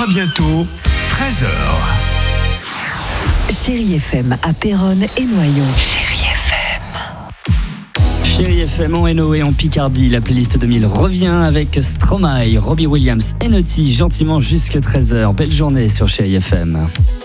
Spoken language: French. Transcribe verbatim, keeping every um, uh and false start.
à bientôt, treize heures. Chérie F M à Péronne et Noyon. Chérie F M. Chérie F M en Hainaut et en Picardie, la playlist deux mille revient avec Stromae, Robbie Williams et Naughty, gentiment jusque treize heures. Belle journée sur Chérie F M.